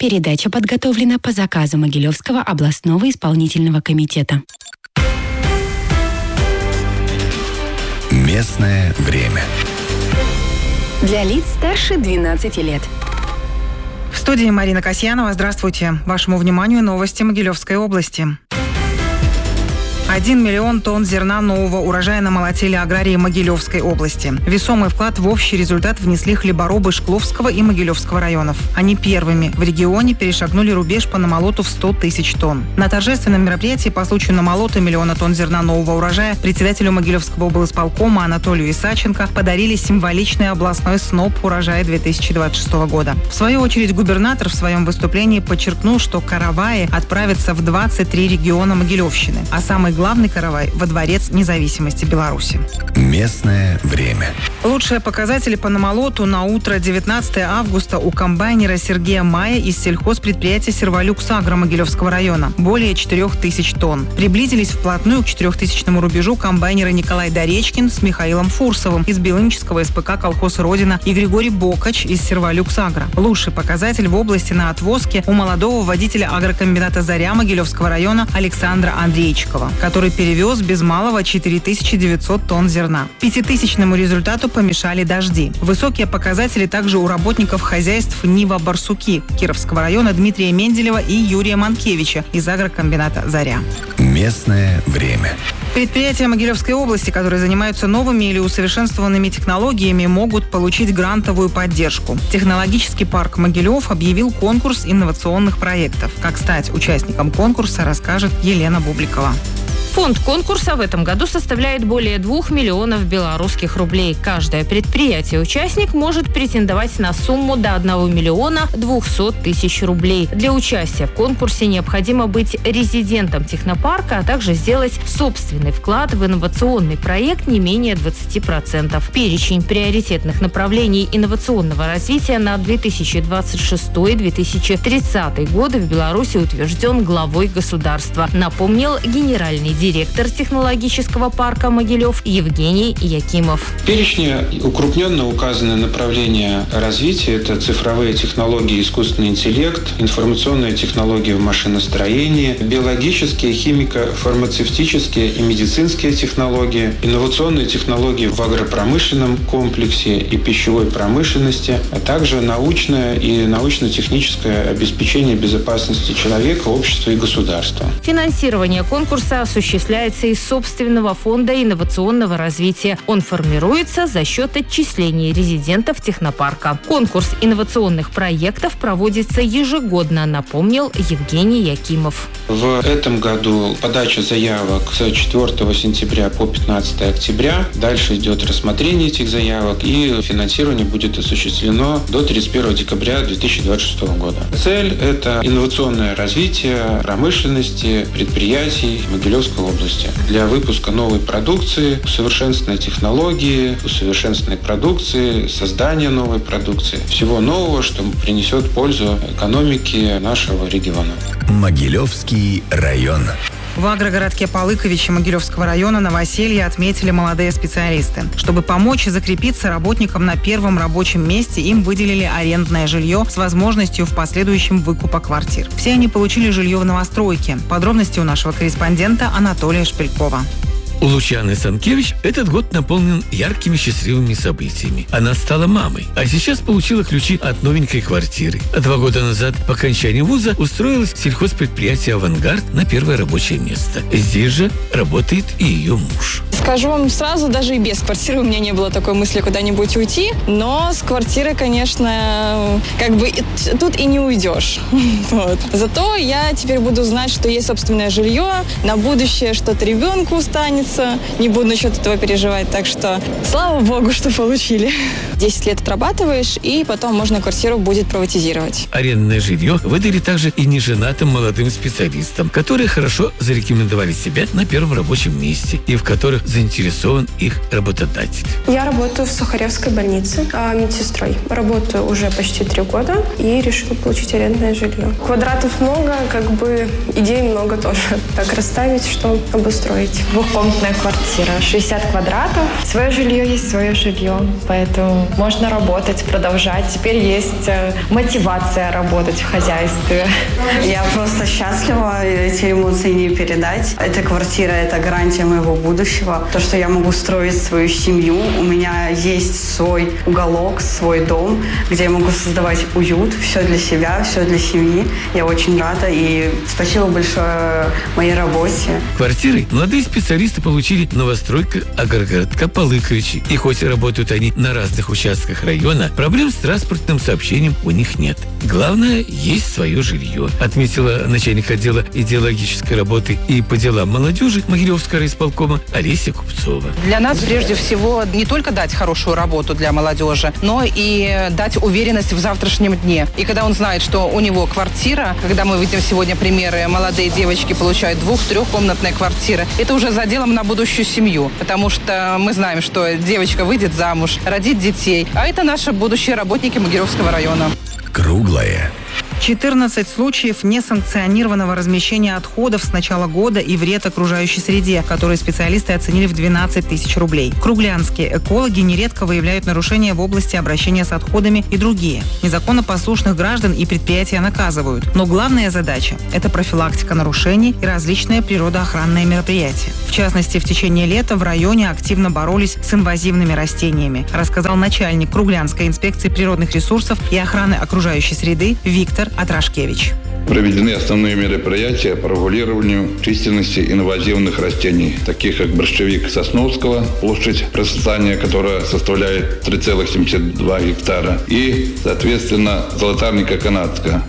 Передача подготовлена по заказу Могилевского областного исполнительного комитета. Местное время. Для лиц старше 12 лет. В студии Марина Касьянова. Здравствуйте. Вашему вниманию новости Могилевской области. 1 миллион тонн зерна нового урожая намолотили аграрии Могилевской области. Весомый вклад в общий результат внесли хлеборобы Шкловского и Могилевского районов. Они первыми в регионе перешагнули рубеж по намолоту в 100 тысяч тонн. На торжественном мероприятии по случаю намолота миллиона тонн зерна нового урожая председателю Могилевского облисполкома Анатолию Исаченко подарили символичный областной сноп урожая 2026 года. В свою очередь губернатор в своем выступлении подчеркнул, что караваи отправятся в 23 региона Могилевщины, а самый главный каравай во Дворец независимости Беларуси. Местное время. Лучшие показатели по намолоту на утро 19 августа у комбайнера Сергея Мая из сельхозпредприятия «Серволюкс-Агро» Могилевского района. Более 4000 тонн. Приблизились вплотную к 4000-му рубежу комбайнеры Николай Доречкин с Михаилом Фурсовым из Белынического СПК «Колхоз Родина» и Григорий Бокач из «Серволюкс-Агро». Лучший показатель в области на отвозке у молодого водителя агрокомбината «Заря» Могилевского района Александра Андрейчикова, который перевез без малого 4900 тонн зерна. 5000-ному результату помешали дожди. Высокие показатели также у работников хозяйств «Нива-Барсуки» Кировского района Дмитрия Менделева и Юрия Манкевича из агрокомбината «Заря». Местное время. Предприятия Могилевской области, которые занимаются новыми или усовершенствованными технологиями, могут получить грантовую поддержку. Технологический парк Могилев объявил конкурс инновационных проектов. Как стать участником конкурса, расскажет Елена Бубликова. Фонд конкурса в этом году составляет более 2 миллионов белорусских рублей. Каждое предприятие-участник может претендовать на сумму до 1 миллиона 200 тысяч рублей. Для участия в конкурсе необходимо быть резидентом технопарка, а также сделать собственный вклад в инновационный проект не менее 20%. Перечень приоритетных направлений инновационного развития на 2026-2030 годы в Беларуси утвержден главой государства, напомнил генеральный директор технологического парка Могилев Евгений Якимов. В перечне укрупненно указаны направления развития. Это цифровые технологии, искусственный интеллект, информационные технологии в машиностроении, биологические, химико-фармацевтические и медицинские технологии, инновационные технологии в агропромышленном комплексе и пищевой промышленности, а также научное и научно-техническое обеспечение безопасности человека, общества и государства. Финансирование конкурса осуществляется из собственного фонда инновационного развития. Он формируется за счет отчислений резидентов технопарка. Конкурс инновационных проектов проводится ежегодно, напомнил Евгений Якимов. В этом году подача заявок с 4 сентября по 15 октября. Дальше идет рассмотрение этих заявок, и финансирование будет осуществлено до 31 декабря 2026 года. Цель – это инновационное развитие промышленности, предприятий Могилевской области. Для выпуска новой продукции, усовершенствования технологии, усовершенствования продукции, создания новой продукции. Всего нового, что принесет пользу экономике нашего региона. Могилевский район. В агрогородке Полыковичи Могилевского района новоселье отметили молодые специалисты. Чтобы помочь закрепиться работникам на первом рабочем месте, им выделили арендное жилье с возможностью в последующем выкупа квартир. Все они получили жилье в новостройке. Подробности у нашего корреспондента Анатолия Шпилькова. У Лучаны Санкевич этот год наполнен яркими счастливыми событиями. Она стала мамой, а сейчас получила ключи от новенькой квартиры. А 2 года назад, по окончании вуза, устроилась в сельхозпредприятие «Авангард» на первое рабочее место. Здесь же работает и ее муж. Скажу вам сразу, даже и без квартиры у меня не было такой мысли куда-нибудь уйти. Но с квартиры, конечно, тут и не уйдешь. Вот. Зато я теперь буду знать, что есть собственное жилье, на будущее что-то ребенку останется. Не буду насчет этого переживать. Так что слава богу, что получили. 10 лет отрабатываешь, и потом можно квартиру будет приватизировать. Арендное жилье выдали также и неженатым молодым специалистам, которые хорошо зарекомендовали себя на первом рабочем месте и в которых заинтересован их работодатель. Я работаю в Сухаревской больнице медсестрой. Работаю уже почти 3 года и решила получить арендное жилье. Квадратов много, идей много тоже. так расставить, что обустроить. Двухкомнатная квартира, 60 квадратов. Свое жилье есть свое жилье, поэтому можно работать, продолжать. Теперь есть мотивация работать в хозяйстве. Я просто счастлива, эти эмоции не передать. Эта квартира – это гарантия моего будущего. То, что я могу строить свою семью. У меня есть свой уголок, свой дом, где я могу создавать уют, все для себя, все для семьи. Я очень рада и спасибо большое моей работе. Квартиры молодые специалисты получили в новостройках агрогородка Полыковичи. И хоть работают они на разных участках района, проблем с транспортным сообщением у них нет. Главное, есть свое жилье, отметила начальник отдела идеологической работы и по делам молодежи Могилевского райисполкома Олеся Купцова. Для нас прежде всего не только дать хорошую работу для молодежи, но и дать уверенность в завтрашнем дне. И когда он знает, что у него квартира, когда мы видим сегодня примеры, молодые девочки получают 2-3-комнатные квартиры, это уже заделом на будущую семью, потому что мы знаем, что девочка выйдет замуж, родит детей, а это наши будущие работники Могилевского района. Круглое. 14 случаев несанкционированного размещения отходов с начала года и вред окружающей среде, которые специалисты оценили в 12 тысяч рублей. Круглянские экологи нередко выявляют нарушения в области обращения с отходами и другие. Незаконно послушных граждан и предприятия наказывают. Но главная задача – это профилактика нарушений и различные природоохранные мероприятия. В частности, в течение лета в районе активно боролись с инвазивными растениями, рассказал начальник Круглянской инспекции природных ресурсов и охраны окружающей среды Виктор Атрашкевич. Проведены основные мероприятия по регулированию численности инвазивных растений, таких как борщевик Сосновского, площадь процветания которая составляет 3,72 гектара, и, соответственно, золотарника канадская,